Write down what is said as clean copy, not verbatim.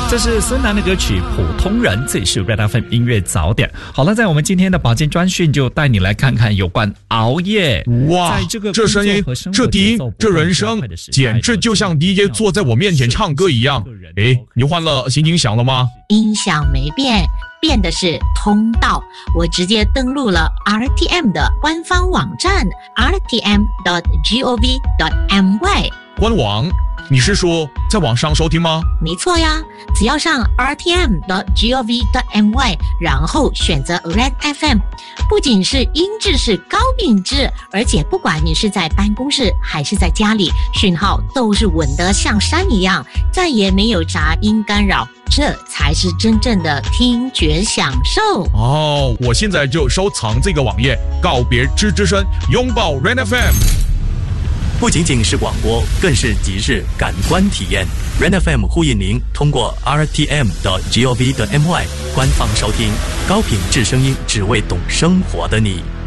这是孙楠的歌曲《普通人》，这里是 Red FM 音乐早点。好了，在我们今天的保健专讯就带你来看看有关熬夜。 哇，这声音，这笛，这人声，简直就像 DJ 坐在我面前唱歌一样。诶，你换了心情响了吗？ 音响没变，变的是通道。我直接登录了 RTM 的官方网站 rtm.gov.my 官网。你是说在网上收听吗？ 没错呀，只要上 rtm.gov.my 然后选择 Red FM， 不仅是音质是高品质，而且不管你是在办公室还是在家里，讯号都是稳得像山一样，再也没有杂音干扰，这才是真正的听觉享受。 哦，我现在就收藏这个网页，告别吱吱声，拥抱 Red FM。 不仅仅是广播，更是即时感官体验。Red FM 呼应您通过 rtm.gov.my 官方收听高品质声音，只为懂生活的你。